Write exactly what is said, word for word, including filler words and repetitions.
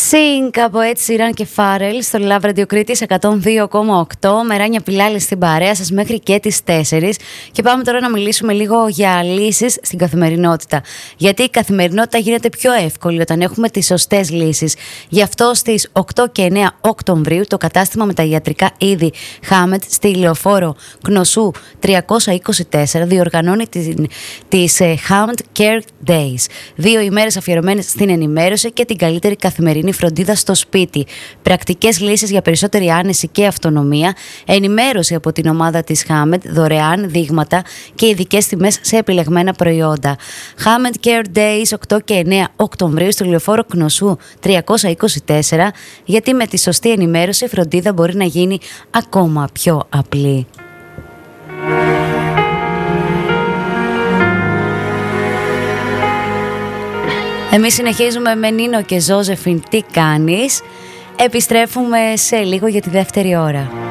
Sync από Ed Sheeran και Pharrell στο Love Radio Κρήτης εκατόν δύο κόμμα οκτώ. Μεράνια Πιλάλη στην παρέα σας μέχρι και τις τέσσερις. Και πάμε τώρα να μιλήσουμε λίγο για λύσεις στην καθημερινότητα. Γιατί η καθημερινότητα γίνεται πιο εύκολη όταν έχουμε τις σωστές λύσεις. Γι' αυτό στις οκτώ και εννέα Οκτωβρίου το κατάστημα με τα ιατρικά είδη Hamed στη Λεωφόρο Κνωσού τριακόσια είκοσι τέσσερα διοργανώνει τις Hamed Care Days. Δύο ημέρες αφιερωμένες στην ενημέρωση και την καλύτερη καθημερινή φροντίδα στο σπίτι. Πρακτικές λύσεις για περισσότερη άνεση και αυτονομία, ενημέρωση από την ομάδα της Hamed, δωρεάν δείγματα και ειδικές τιμές σε επιλεγμένα προϊόντα. Hamed Care Days οκτώ και εννέα Οκτωβρίου στο Λεωφόρο Κνωσού τριακόσια είκοσι τέσσερα, γιατί με τη σωστή ενημέρωση η φροντίδα μπορεί να γίνει ακόμα πιο απλή. Εμείς συνεχίζουμε με Νίνο και Ζώζεφιν. Τι κάνεις? Επιστρέφουμε σε λίγο για τη δεύτερη ώρα.